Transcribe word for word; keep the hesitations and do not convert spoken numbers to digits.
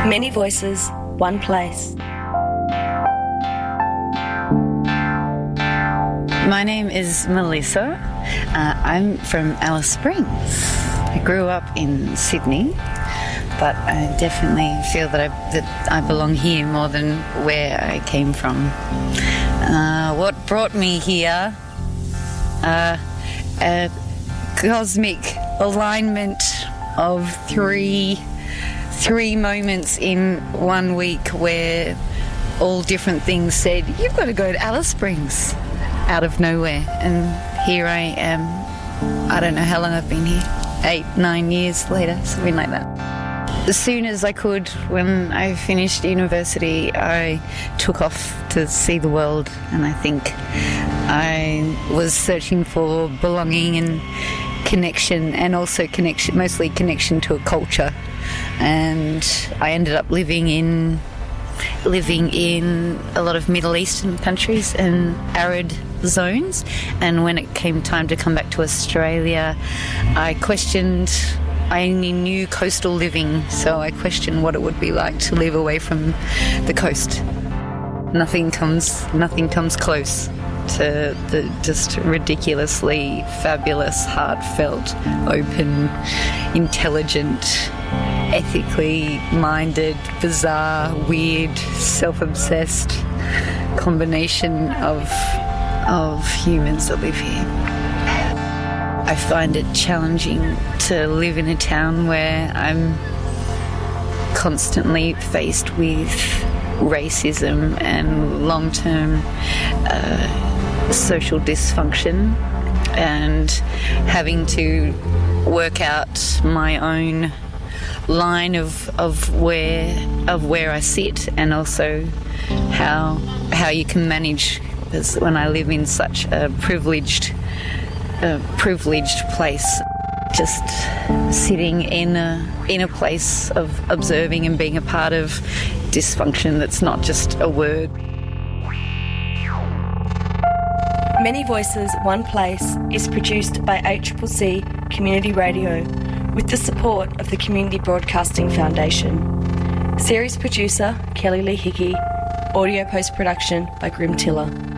Many voices, one place. My name is Melissa. Uh, I'm from Alice Springs. I grew up in Sydney, but I definitely feel that I, that I belong here more than where I came from. Uh, what brought me here? Uh, a cosmic alignment of three, three moments in one week where all different things said, you've got to go to Alice Springs, out of nowhere. And here I am. I don't know how long I've been here. Eight, nine years later, something like that. As soon as I could, when I finished university, I took off to see the world, and I think I was searching for belonging and connection, and also connection, mostly connection to a culture. And I ended up living in living in a lot of Middle Eastern countries and arid zones. And when it came time to come back to Australia, I questioned, I only knew coastal living, so I questioned what it would be like to live away from the coast. Nothing comes, nothing comes close to the just ridiculously fabulous, heartfelt, open, intelligent, ethically minded, bizarre, weird, self-obsessed combination of of humans that live here. I find it challenging to live in a town where I'm constantly faced with racism and long-term uh, social dysfunction, and having to work out my own line of of where of where I sit, and also how how you can manage, because when I live in such a privileged a privileged place, just sitting in a in a place of observing and being a part of dysfunction that's not just a word. Many Voices, One Place is produced by A C C C Community Radio with the support of the Community Broadcasting Foundation. Series producer Kelly Lee Hickey. Audio post-production by Grim Tiller.